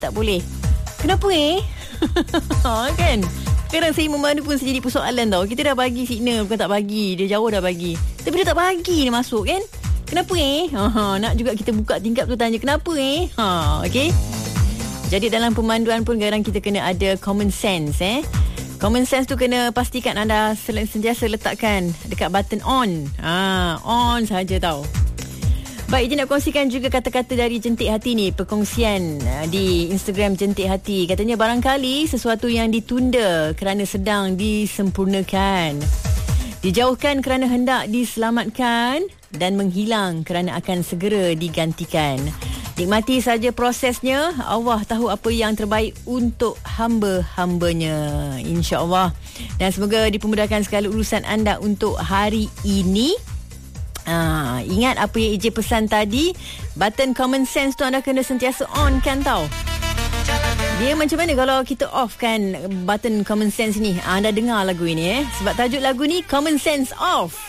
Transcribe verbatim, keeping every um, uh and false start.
tak boleh. Kenapa eh? Ha, kan? Kadang saya memandu pun jadi persoalan tau. Kita dah bagi signal, bukan tak bagi. Dia jauh dah bagi, tapi dia tak bagi dia masuk kan. Kenapa eh? Ha, nak juga kita buka tingkap tu tanya kenapa eh? Ha, okey. Jadi dalam pemanduan pun kadang kita kena ada common sense eh. Common sense tu kena pastikan anda sentiasa letakkan dekat button on. Ha, on saja tau. Baik, dia nak kongsikan juga kata-kata dari Jentik Hati ni. Perkongsian uh, di Instagram Jentik Hati. Katanya barangkali sesuatu yang ditunda kerana sedang disempurnakan, dijauhkan kerana hendak diselamatkan, dan menghilang kerana akan segera digantikan. Nikmati saja prosesnya. Allah tahu apa yang terbaik untuk hamba-hambanya, insya-Allah. Dan semoga dipermudahkan segala urusan anda untuk hari ini. Ah, ingat apa yang Ijy pesan tadi, button common sense tu anda kena sentiasa on kan tau. Dia macam mana kalau kita off kan button common sense ni? Anda dengar lagu ini eh, sebab tajuk lagu ni Common Sense Off.